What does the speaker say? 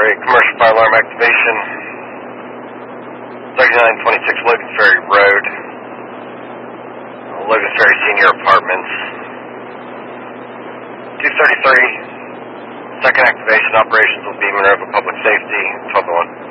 commercial fire alarm activation. 3926 Logan Ferry Road. Logan Ferry Senior Apartments. 233. Second activation operations will be Minerva Public Safety, 1201.